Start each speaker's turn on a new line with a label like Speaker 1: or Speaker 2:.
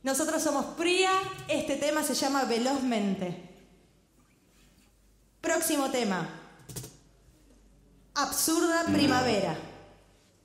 Speaker 1: Nosotros somos Pría, este tema se llama Velozmente. Próximo tema. Absurda primavera.